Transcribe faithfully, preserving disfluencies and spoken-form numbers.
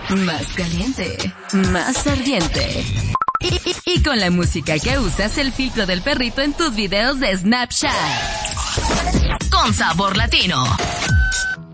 más caliente, más ardiente. Y, y, y con la música que usas, el filtro del perrito en tus videos de Snapchat. Con sabor latino.